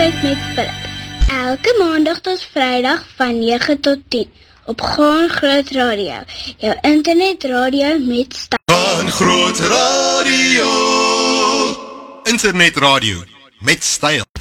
Koffietyd met Philip. Elke maandag tot vrydag van 9 tot 10 op Gaan Groot Radio, jou internetradio met styl. Gaan Groot Radio, internetradio met styl.